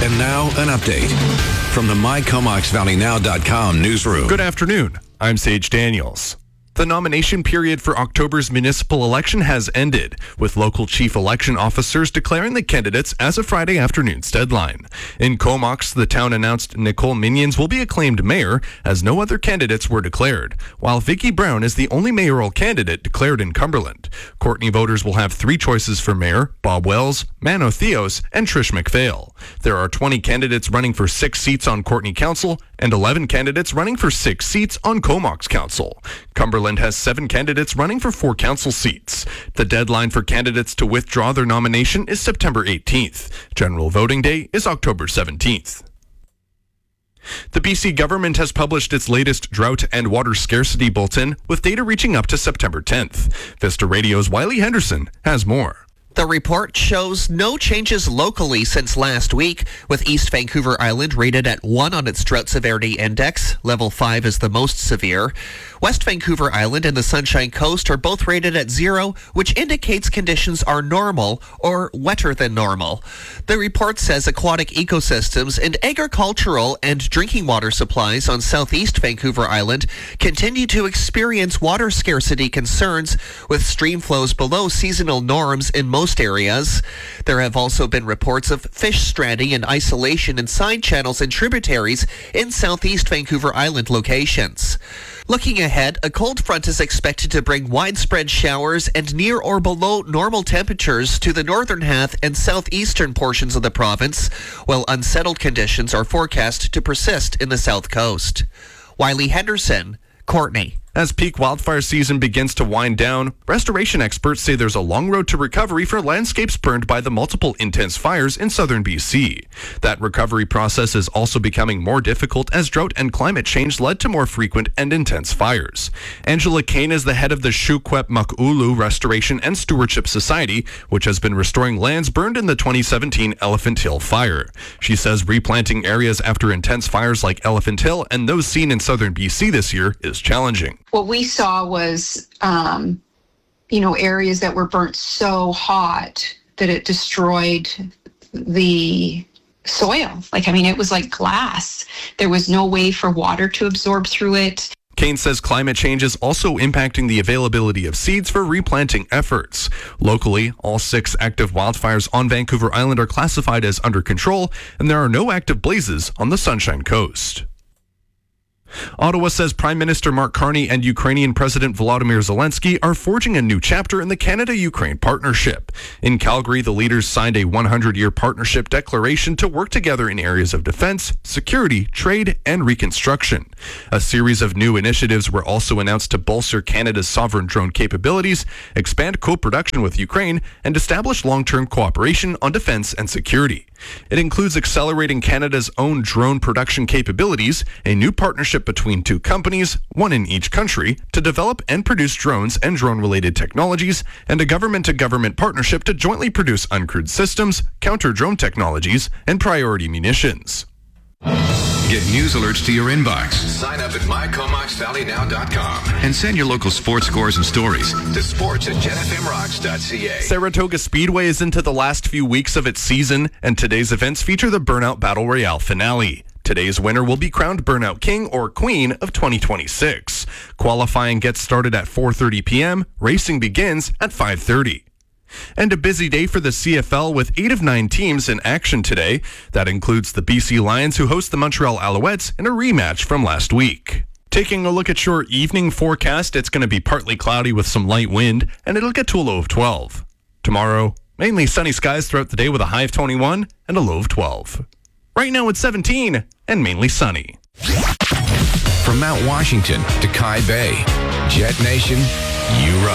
And now, an update from the MyComoxValleyNow.com newsroom. Good afternoon. I'm Sage Daniels. The nomination period for October's municipal election has ended, with local chief election officers declaring the candidates as of Friday afternoon's deadline. In Comox, the town announced Nicole Minions will be acclaimed mayor, as no other candidates were declared, while Vicky Brown is the only mayoral candidate declared in Cumberland. Courtenay voters will have three choices for mayor: Bob Wells, Mano Theos, and Trish McPhail. There are 20 candidates running for 6 seats on Courtenay Council and 11 candidates running for 6 seats on Comox Council. Cumberland has 7 candidates running for 4 council seats. The deadline for candidates to withdraw their nomination is September 18th. General voting day is October 17th. The BC government has published its latest drought and water scarcity bulletin with data reaching up to September 10th. Vista Radio's Wiley Henderson has more. The report shows no changes locally since last week, with East Vancouver Island rated at 1 on its drought severity index. Level 5 is the most severe. West Vancouver Island and the Sunshine Coast are both rated at 0, which indicates conditions are normal or wetter than normal. The report says aquatic ecosystems and agricultural and drinking water supplies on southeast Vancouver Island continue to experience water scarcity concerns, with stream flows below seasonal norms in most areas. There have also been reports of fish stranding and isolation in side channels and tributaries in southeast Vancouver Island locations. Looking ahead, a cold front is expected to bring widespread showers and near or below normal temperatures to the northern half and southeastern portions of the province, while unsettled conditions are forecast to persist in the south coast. Wiley Henderson, Courtenay. As peak wildfire season begins to wind down, restoration experts say there's a long road to recovery for landscapes burned by the multiple intense fires in southern BC. That recovery process is also becoming more difficult as drought and climate change led to more frequent and intense fires. Angela Kane is the head of the Shukwep Mak'ulu Restoration and Stewardship Society, which has been restoring lands burned in the 2017 Elephant Hill fire. She says replanting areas after intense fires like Elephant Hill and those seen in southern BC this year is challenging. What we saw was, areas that were burnt so hot that it destroyed the soil. It was like glass. There was no way for water to absorb through it. Kane says climate change is also impacting the availability of seeds for replanting efforts. Locally, all 6 active wildfires on Vancouver Island are classified as under control, and there are no active blazes on the Sunshine Coast. Ottawa says Prime Minister Mark Carney and Ukrainian President Volodymyr Zelensky are forging a new chapter in the Canada-Ukraine partnership. In Calgary, the leaders signed a 100-year partnership declaration to work together in areas of defense, security, trade, and reconstruction. A series of new initiatives were also announced to bolster Canada's sovereign drone capabilities, expand co-production with Ukraine, and establish long-term cooperation on defense and security. It includes accelerating Canada's own drone production capabilities, a new partnership between 2 companies, one in each country, to develop and produce drones and drone-related technologies, and a government-to-government partnership to jointly produce uncrewed systems, counter-drone technologies, and priority munitions. Get news alerts to your inbox. Sign up at MyComoxValleyNow.com and send your local sports scores and stories to sports@genfmrocks.ca. Saratoga Speedway is into the last few weeks of its season, and today's events feature the Burnout Battle Royale finale. Today's winner will be crowned Burnout King or Queen of 2026. Qualifying gets started at 4:30 p.m. Racing begins at 5:30. And a busy day for the CFL with 8 of 9 teams in action today. That includes the BC Lions, who host the Montreal Alouettes in a rematch from last week. Taking a look at your evening forecast, it's going to be partly cloudy with some light wind, and it'll get to a low of 12. Tomorrow, mainly sunny skies throughout the day with a high of 21 and a low of 12. Right now it's 17 and mainly sunny. From Mount Washington to Kai Bay, Jet Nation, you rock.